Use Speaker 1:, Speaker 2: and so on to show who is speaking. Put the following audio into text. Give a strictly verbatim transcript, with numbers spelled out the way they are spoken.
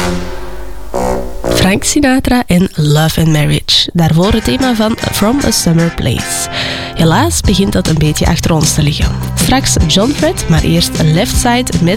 Speaker 1: Frank Sinatra en Love and Marriage. Daarvoor het thema van From a Summer Place. Helaas begint dat een beetje achter ons te liggen. Straks John Fred, maar eerst Left Side met